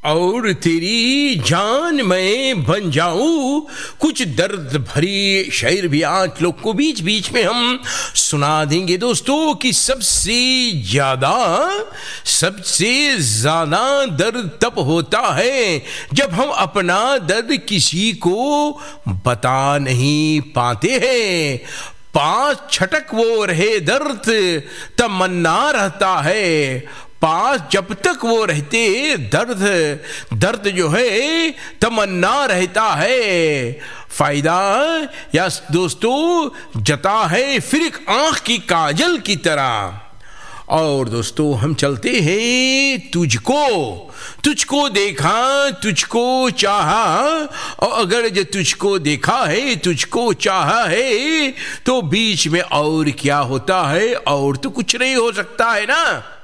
और तेरी जान मैं बन जाऊं। कुछ दर्द भरी शेर भी आज लोग को बीच बीच में हम सुना देंगे दोस्तों कि सबसे ज्यादा दर्द तब होता है जब हम अपना दर्द किसी को बता नहीं पाते हैं। पास छटक वो रहे दर्द तमन्ना रहता है, पास जब तक वो रहते दर्द जो है तमन्ना रहता है। फायदा या दोस्तों जता है फिर एक आंख की काजल की तरह। और दोस्तों हम चलते हैं तुझको देखा, तुझको चाहा, और अगर जो तुझको देखा है, तुझको चाहा है, तो बीच में और क्या होता है? और तो कुछ नहीं हो सकता है ना।